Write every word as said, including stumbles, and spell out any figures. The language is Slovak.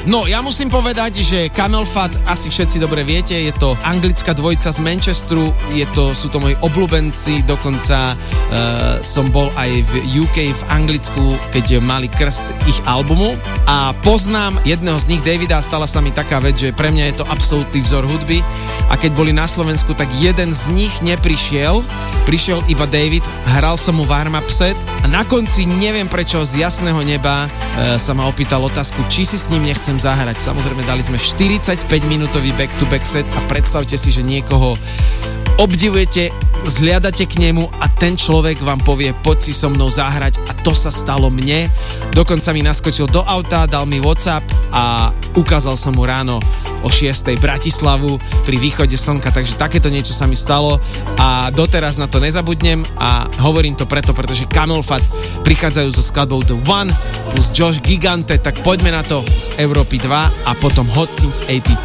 No, ja musím povedať, že Camel Fat, asi všetci dobre viete, je to anglická dvojica z Manchesteru, je to, sú to moji obľúbenci, dokonca uh, som bol aj v ú ká, v Anglicku, keď mali krst ich albumu a poznám jedného z nich, Davida, a stala sa mi taká vec, že pre mňa je to absolútny vzor hudby a keď boli na Slovensku, tak jeden z nich neprišiel, prišiel iba David, hral som mu warm-up set a na konci neviem prečo z jasného neba e, sa ma opýtal otázku, či si s ním nechcem zahrať. Samozrejme dali sme štyridsaťpäť minútový back-to-back set a predstavte si, že niekoho obdivujete, zhliadate k nemu a ten človek vám povie, poď si so mnou zahrať a to sa stalo mne. Dokonca mi naskočil do auta, dal mi WhatsApp a ukázal som mu ráno o šiestej Bratislavu pri východe slnka, takže takéto niečo sa mi stalo a doteraz na to nezabudnem a hovorím to preto, pretože Camel Fat prichádzajú so skladbou The One plus Josh Gigante, tak poďme na to z Európy dva a potom Hot Since osemdesiatdva.